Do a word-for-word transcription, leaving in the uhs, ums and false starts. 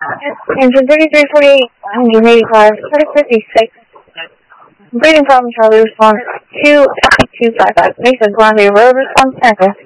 Engine thirty-three forty-eight, engine eighty-five, thirty fifty-six. Breathing problem, Charlie response two two five five. Mesa Grande Road response echo.